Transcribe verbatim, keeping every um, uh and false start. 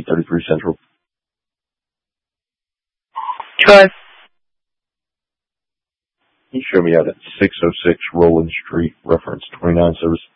thirty-three Central. Troy. Can you show me out at six oh six Roland Street, reference twenty-nine service?